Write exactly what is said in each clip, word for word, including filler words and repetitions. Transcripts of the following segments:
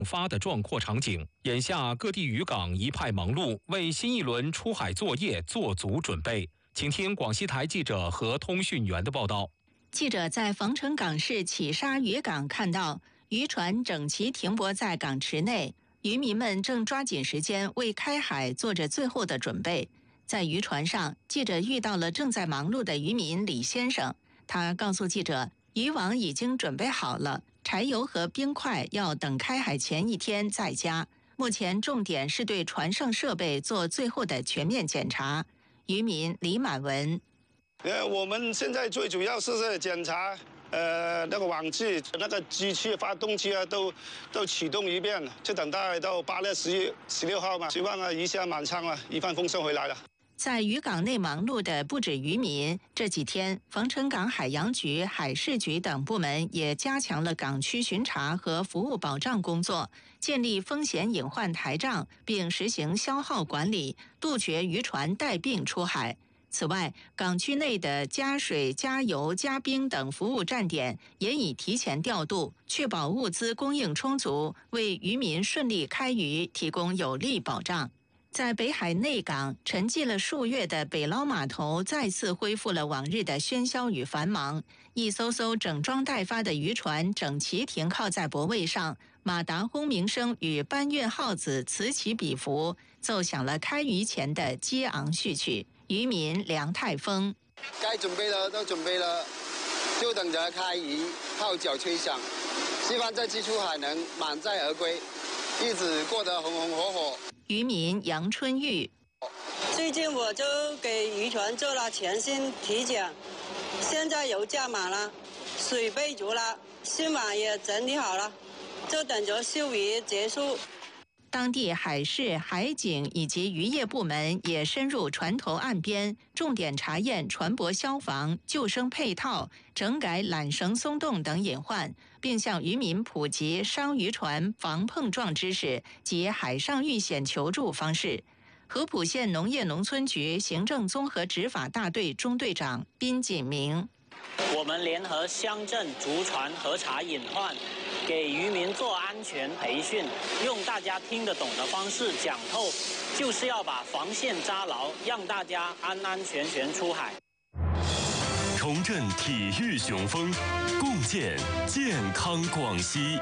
发的壮阔场景。眼下各地渔港一派忙碌，为新一轮出海作业做足准备。请听广西台记者和通讯员的报道。 记者在防城港市启沙渔港看到，渔船整齐停泊在港池内，渔民们正抓紧时间为开海做着最后的准备。在渔船上，记者遇到了正在忙碌的渔民李先生，他告诉记者，渔网已经准备好了，柴油和冰块要等开海前一天再加。目前重点是对船上设备做最后的全面检查。渔民李满文， 呃，我们现在最主要是在检查，呃，那个网具、那个机器、发动机啊，都都启动一遍，就等待到八月十一、十六号嘛，希望啊一下满仓了，一帆风顺回来了。 在渔港内忙碌的不止渔民，这几天，防城港海洋局、海事局等部门也加强了港区巡查和服务保障工作，建立风险隐患台账，并实行消耗管理，杜绝渔船带病出海。此外，港区内的加水、加油、加冰等服务站点也已提前调度，确保物资供应充足，为渔民顺利开渔提供有力保障。在北海内港沉寂了数月的北捞码头再次恢复了往日的喧嚣与繁忙，一艘艘整装待发的渔船整齐停靠在泊位上，马达轰鸣声与搬运号子此起彼伏，奏响了开渔前的激昂序曲。渔民梁泰峰， 该准备的都准备了，就等着开渔，号角吹响，希望这次出海能满载而归，日子过得红红火火。 渔民杨春玉， 最近我就给渔船做了全新体检，现在油加满了，水备足了，新网也整理好了，就等着休渔结束。 当地海事、海警以及渔业部门也深入船头岸边，重点查验船舶消防、救生配套、整改缆绳松动等隐患，并向渔民普及商渔船防碰撞知识及海上遇险求助方式。合浦县农业农村局行政综合执法大队中队长宾锦明， 我们联合乡镇竹船核查隐患，给渔民做安全培训，用大家听得懂的方式讲透，就是要把防线扎牢，让大家安安全全出海。 重振体育雄风，共建健康广西。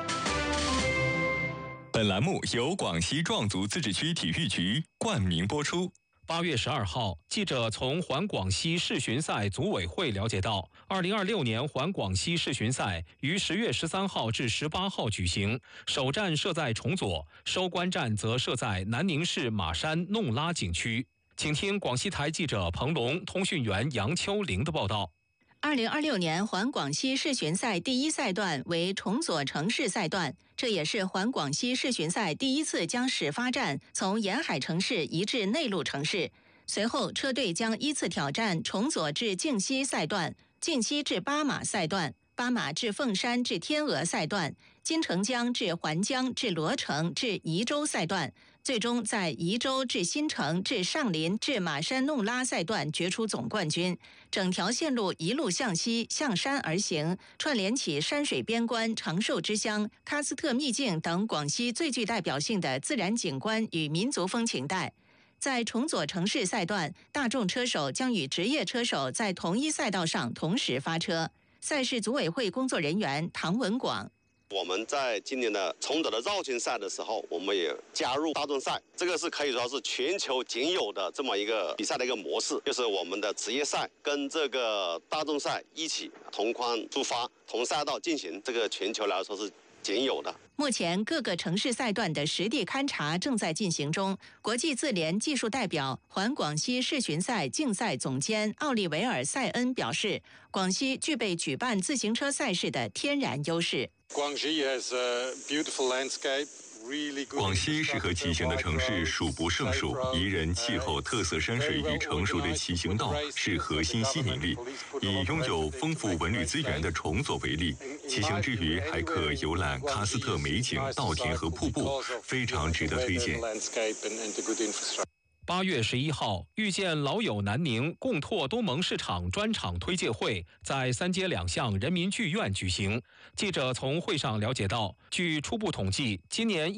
本栏目由广西壮族自治区体育局冠名播出。 八月十二号，记者从环广西世巡赛组委会了解到，二零二六年环广西世巡赛于十月十三号至十八号举行，首站设在崇左，收官站则设在南宁市马山弄拉景区。请听广西台记者彭龙、通讯员杨秋玲的报道。 二零二六年环广西世巡赛第一赛段为崇左城市赛段，这也是环广西世巡赛第一次将始发站从沿海城市移至内陆城市。随后，车队将依次挑战崇左至靖西赛段、靖西至巴马赛段、巴马至凤山至天鹅赛段、金城江至环江至罗城至宜州赛段，最终在宜州至新城至上林至马山弄拉赛段决出总冠军。整条线路一路向西向山而行，串联起山水边关、长寿之乡、喀斯特秘境等广西最具代表性的自然景观与民族风情带。在崇左城市赛段，大众车手将与职业车手在同一赛道上同时发车。赛事组委会工作人员唐文广， 我们在今年的崇左的绕境赛的时候，我们也加入大众赛，这个是可以说是全球仅有的这么一个比赛的一个模式，就是我们的职业赛跟这个大众赛一起同框出发，同赛道进行，这个全球来说是仅有的。 目前各个城市赛段的实地勘察正在进行中。国际自联技术代表、环广西世巡赛竞赛总监奥利维尔·塞恩表示，广西具备举办自行车赛事的天然优势。 广西 has a beautiful landscape. 广西适合骑行的城市数不胜数，宜人气候、特色山水与成熟的骑行道是核心吸引力。以拥有丰富文旅资源的崇左为例，骑行之余还可游览喀斯特美景、稻田和瀑布，非常值得推荐。 八月十一号，遇见老友南宁共拓东盟市场专场推介会在三街两巷人民剧院举行。记者从会上了解到，据初步统计，今年